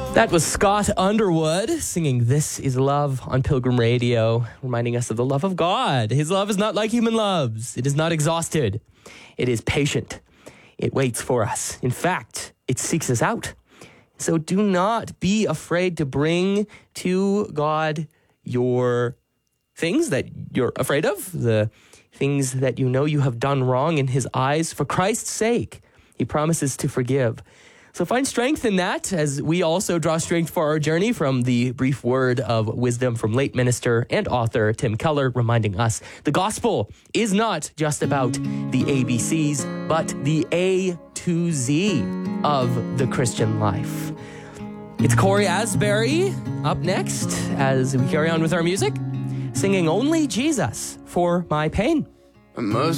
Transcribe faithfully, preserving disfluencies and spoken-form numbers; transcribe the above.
That was Scott Underwood singing This Is Love on Pilgrim Radio, reminding us of the love of God. His love is not like human loves. It is not exhausted. It is patient. It waits for us. In fact, it seeks us out. So do not be afraid to bring to God your things that you're afraid of, the things that you know you have done wrong in his eyes. For Christ's sake, he promises to forgive. So find strength in that as we also draw strength for our journey from the brief word of wisdom from late minister and author Tim Keller, reminding us the gospel is not just about the A B Cs, but the A to Z of the Christian life. It's Corey Asbury up next as we carry on with our music, singing Only Jesus for My Pain. I must